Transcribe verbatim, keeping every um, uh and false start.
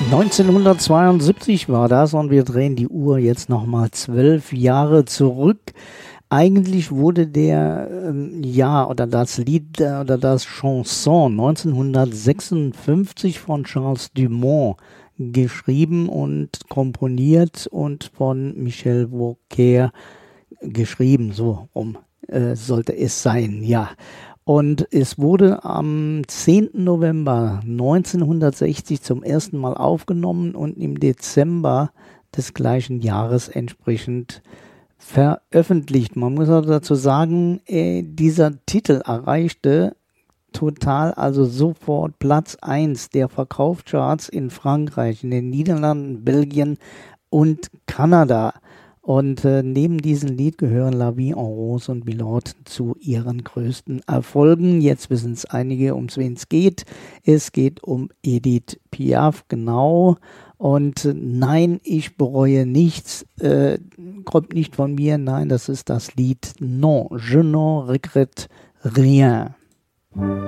neunzehnhundertzweiundsiebzig war das und wir drehen die Uhr jetzt nochmal zwölf Jahre zurück. Eigentlich wurde der, ähm, ja, oder das Lied äh, oder das Chanson neunzehnhundertsechsundfünfzig von Charles Dumont geschrieben und komponiert und von Michel Vauquer geschrieben, so rum äh, sollte es sein, ja. Und es wurde am zehnten November neunzehnhundertsechzig zum ersten Mal aufgenommen und im Dezember des gleichen Jahres entsprechend veröffentlicht. Man muss auch dazu sagen, äh, dieser Titel erreichte total, also sofort Platz eins der Verkaufscharts in Frankreich, in den Niederlanden, Belgien und Kanada. Und äh, neben diesem Lied gehören La Vie en Rose und Biloute zu ihren größten Erfolgen. Jetzt wissen es einige, um wen es geht. Es geht um Edith Piaf, genau. Und äh, nein, ich bereue nichts, äh, kommt nicht von mir. Nein, das ist das Lied Non, je n'en regrette rien.